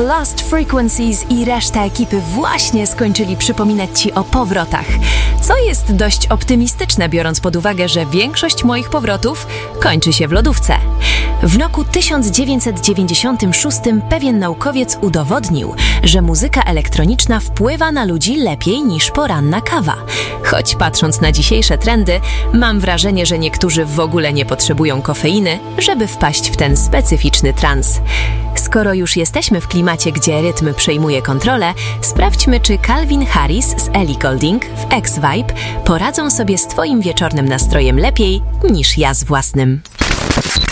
Lost Frequencies i reszta ekipy właśnie skończyli przypominać Ci o powrotach, co jest dość optymistyczne, biorąc pod uwagę, że większość moich powrotów kończy się w lodówce. W roku 1996 pewien naukowiec udowodnił, że muzyka elektroniczna wpływa na ludzi lepiej niż poranna kawa. Choć patrząc na dzisiejsze trendy, mam wrażenie, że niektórzy w ogóle nie potrzebują kofeiny, żeby wpaść w ten specyficzny trans. Skoro już jesteśmy w klimacie, gdzie rytm przejmuje kontrolę, sprawdźmy, czy Calvin Harris z Ellie Goulding w X-Vibe poradzą sobie z Twoim wieczornym nastrojem lepiej niż ja z własnym.